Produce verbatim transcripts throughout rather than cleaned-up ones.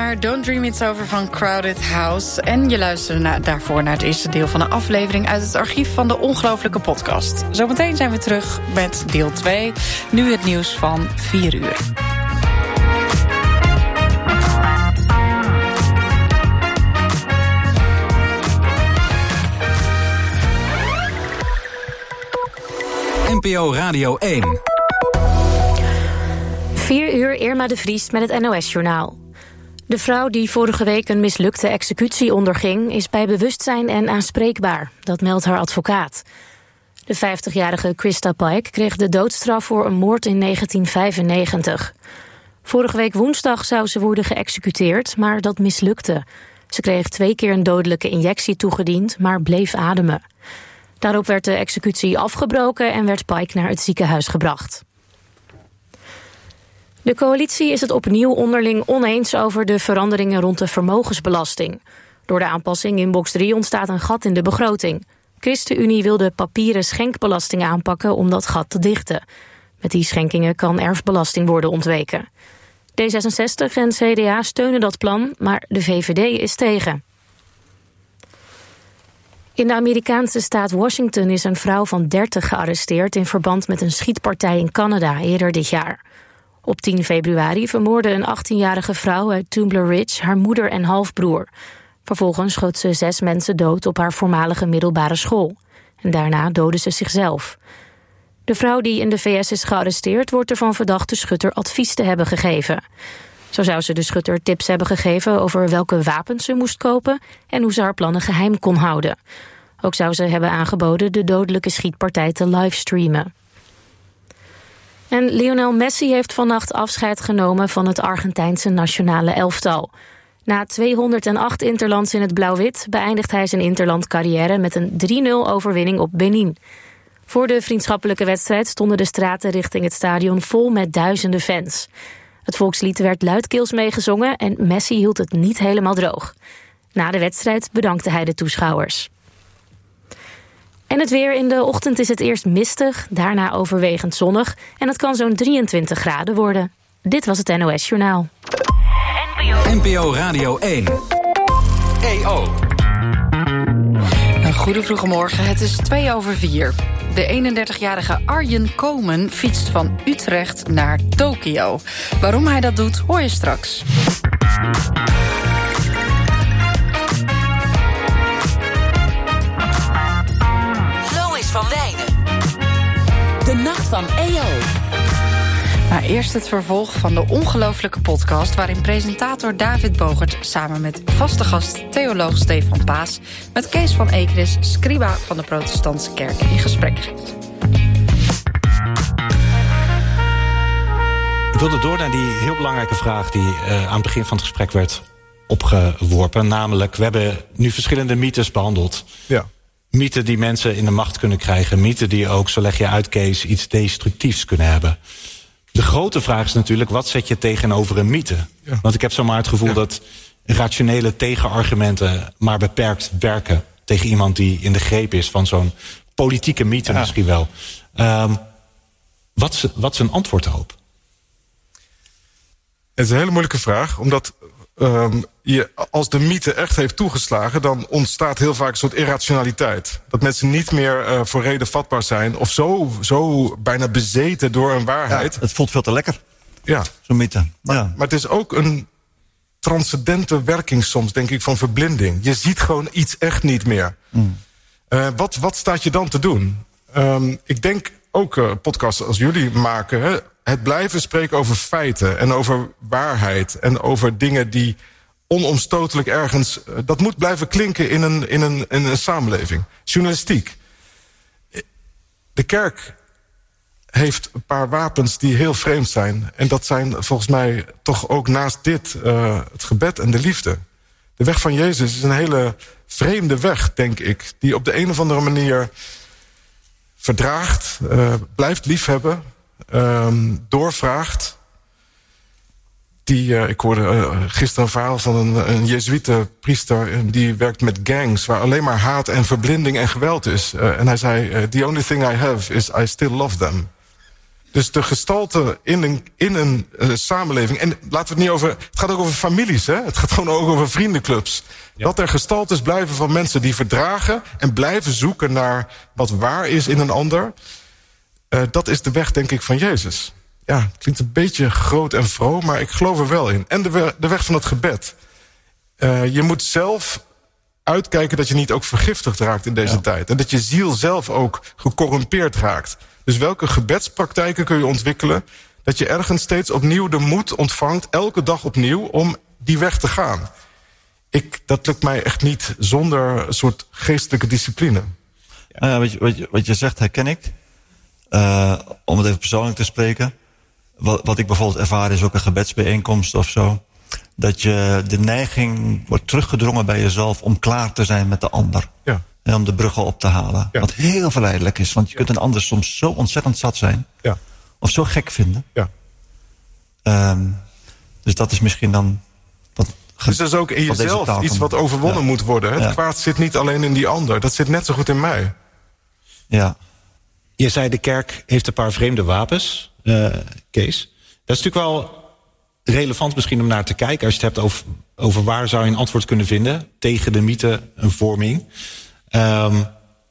naar Don't Dream It's Over van Crowded House. En je luisterde na, daarvoor naar het eerste deel van de aflevering uit het archief van de Ongelooflijke Podcast. Zometeen zijn we terug met deel twee. Nu het nieuws van vier uur. N P O Radio één. vier uur, Irma de Vries met het N O S-journaal. De vrouw die vorige week een mislukte executie onderging is bij bewustzijn en aanspreekbaar. Dat meldt haar advocaat. De vijftigjarige Krista Pike kreeg de doodstraf voor een moord in negentien vijfennegentig. Vorige week woensdag zou ze worden geëxecuteerd, maar dat mislukte. Ze kreeg twee keer een dodelijke injectie toegediend, maar bleef ademen. Daarop werd de executie afgebroken en werd Pike naar het ziekenhuis gebracht. De coalitie is het opnieuw onderling oneens over de veranderingen rond de vermogensbelasting. Door de aanpassing in box drie ontstaat een gat in de begroting. ChristenUnie wil de papieren schenkbelasting aanpakken om dat gat te dichten. Met die schenkingen kan erfbelasting worden ontweken. D zesenzestig en C D A steunen dat plan, maar de V V D is tegen. In de Amerikaanse staat Washington is een vrouw van dertig gearresteerd in verband met een schietpartij in Canada eerder dit jaar. Op tien februari vermoordde een achttienjarige vrouw uit Tumbler Ridge haar moeder en halfbroer. Vervolgens schoot ze zes mensen dood op haar voormalige middelbare school. En daarna doodde ze zichzelf. De vrouw die in de V S is gearresteerd wordt ervan verdacht de schutter advies te hebben gegeven. Zo zou ze de schutter tips hebben gegeven over welke wapens ze moest kopen en hoe ze haar plannen geheim kon houden. Ook zou ze hebben aangeboden de dodelijke schietpartij te livestreamen. En Lionel Messi heeft vannacht afscheid genomen van het Argentijnse nationale elftal. Na tweehonderdacht interlands in het blauw-wit beëindigt hij zijn interlandcarrière met een drie nul overwinning op Benin. Voor de vriendschappelijke wedstrijd stonden de straten richting het stadion vol met duizenden fans. Het volkslied werd luidkeels meegezongen en Messi hield het niet helemaal droog. Na de wedstrijd bedankte hij de toeschouwers. En het weer: in de ochtend is het eerst mistig, daarna overwegend zonnig en het kan zo'n drieëntwintig graden worden. Dit was het N O S-journaal. N P O Radio één. E O. Een goede vroege morgen, het is twee over vier. De eenendertigjarige Arjen Komen fietst van Utrecht naar Tokio. Waarom hij dat doet, hoor je straks. Van Wijnen. De nacht van E O. Maar eerst het vervolg van de Ongelooflijke Podcast, waarin presentator David Bogert samen met vaste gast theoloog Stefan Paas met Kees van Ekeris, scriba van de Protestantse Kerk, in gesprek gaat. Ik wilde door naar die heel belangrijke vraag die uh, aan het begin van het gesprek werd opgeworpen. Namelijk, we hebben nu verschillende mythes behandeld. Ja. Mythen die mensen in de macht kunnen krijgen. Mythen die ook, zo leg je uit, Kees, iets destructiefs kunnen hebben. De grote vraag is natuurlijk, wat zet je tegenover een mythe? Ja. Want ik heb zomaar het gevoel ja. dat rationele tegenargumenten maar beperkt werken tegen iemand die in de greep is van zo'n politieke mythe ja. misschien wel. Um, wat, is, wat is een antwoord daarop? Het is een hele moeilijke vraag, omdat Um, je, als de mythe echt heeft toegeslagen, dan ontstaat heel vaak een soort irrationaliteit. Dat mensen niet meer uh, voor reden vatbaar zijn of zo, zo bijna bezeten door een waarheid. Ja, het voelt veel te lekker, ja. zo'n mythe. Maar, ja. maar het is ook een transcendente werking soms, denk ik, van verblinding. Je ziet gewoon iets echt niet meer. Mm. Uh, wat, wat staat je dan te doen? Um, ik denk ook uh, podcasts als jullie maken, hè, het blijven spreken over feiten en over waarheid en over dingen die onomstotelijk ergens, dat moet blijven klinken in een, in een, in een samenleving. Journalistiek. De kerk heeft een paar wapens die heel vreemd zijn. En dat zijn volgens mij toch ook naast dit uh, het gebed en de liefde. De weg van Jezus is een hele vreemde weg, denk ik, die op de een of andere manier verdraagt, uh, blijft liefhebben, um, doorvraagt. Die, uh, ik hoorde uh, gisteren een verhaal van een, een Jezuïte-priester, die werkt met gangs waar alleen maar haat en verblinding en geweld is. Uh, en hij zei, uh, the only thing I have is I still love them. Dus de gestalte in een, in een uh, samenleving... en laten we het niet over... het gaat ook over families, hè? Het gaat gewoon ook over vriendenclubs. Ja. Dat er gestaltes blijven van mensen die verdragen... en blijven zoeken naar wat waar is in een ander... Uh, dat is de weg, denk ik, van Jezus. Ja, het klinkt een beetje groot en vroom, maar ik geloof er wel in. En de, we, de weg van het gebed. Uh, je moet zelf uitkijken dat je niet ook vergiftigd raakt in deze ja. tijd. En dat je ziel zelf ook gecorrumpeerd raakt. Dus welke gebedspraktijken kun je ontwikkelen... dat je ergens steeds opnieuw de moed ontvangt... elke dag opnieuw om die weg te gaan. Ik, dat lukt mij echt niet zonder een soort geestelijke discipline. Ja. Nou ja, wat, je, wat, je, wat je zegt herken ik. Uh, om het even persoonlijk te spreken. Wat, wat ik bijvoorbeeld ervaar is ook een gebedsbijeenkomst of zo. Dat je de neiging wordt teruggedrongen bij jezelf... om klaar te zijn met de ander. Ja. En om de bruggen op te halen. Ja. Wat heel verleidelijk is. Want je kunt een ander soms zo ontzettend zat zijn. Ja. Of zo gek vinden. Ja. Um, dus dat is misschien dan... Wat, dus dat is ook in jezelf iets wat overwonnen ja. moet worden. Het ja. kwaad zit niet alleen in die ander. Dat zit net zo goed in mij. Ja. Je zei de kerk heeft een paar vreemde wapens, uh, Kees. Dat is natuurlijk wel relevant misschien om naar te kijken... als je het hebt over, over waar zou je een antwoord kunnen vinden... tegen de mythe, een vorming... Um,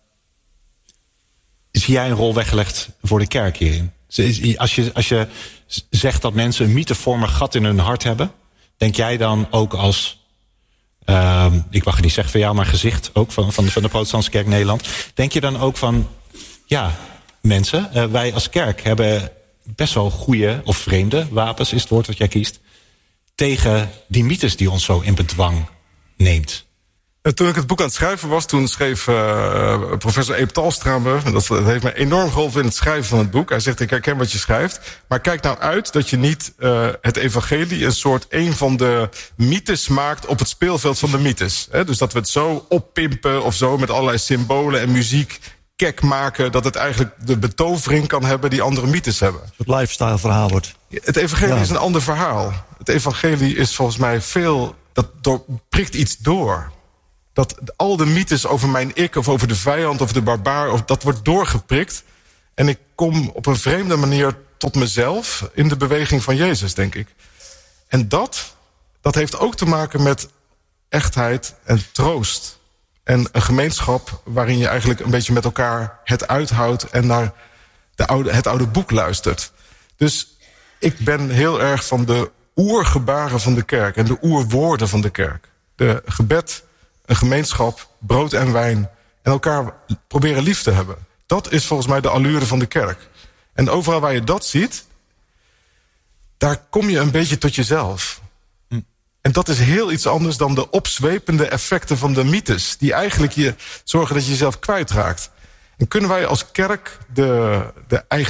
zie jij een rol weggelegd voor de kerk hierin? Als je, als je zegt dat mensen een mythevormig gat in hun hart hebben... denk jij dan ook als... Um, ik mag het niet zeggen van jou, maar gezicht ook van, van, de, van de protestantse kerk Nederland... denk je dan ook van... ja, mensen, uh, wij als kerk hebben best wel goede of vreemde wapens... is het woord wat jij kiest... tegen die mythes die ons zo in bedwang neemt... Toen ik het boek aan het schrijven was, toen schreef uh, professor Eep Talstra me... Dat, dat heeft mij enorm geholpen in het schrijven van het boek. Hij zegt, ik herken wat je schrijft. Maar kijk nou uit dat je niet uh, het evangelie... een soort een van de mythes maakt op het speelveld van de mythes. He, dus dat we het zo oppimpen of zo met allerlei symbolen en muziek... kek maken, dat het eigenlijk de betovering kan hebben... die andere mythes hebben. Het lifestyle verhaal wordt. Het evangelie ja. is een ander verhaal. Het evangelie is volgens mij veel... dat door, prikt iets door... dat al de mythes over mijn ik of over de vijand of de barbaar... Of, dat wordt doorgeprikt. En ik kom op een vreemde manier tot mezelf... in de beweging van Jezus, denk ik. En dat, dat heeft ook te maken met echtheid en troost. En een gemeenschap waarin je eigenlijk een beetje met elkaar het uithoudt... en naar de oude, het oude boek luistert. Dus ik ben heel erg van de oergebaren van de kerk... en de oerwoorden van de kerk. De gebed... een gemeenschap, brood en wijn... en elkaar proberen lief te hebben. Dat is volgens mij de allure van de kerk. En overal waar je dat ziet... daar kom je een beetje tot jezelf. Hm. En dat is heel iets anders dan de opzwepende effecten van de mythes... die eigenlijk je zorgen dat je jezelf kwijtraakt. En kunnen wij als kerk de, de eigen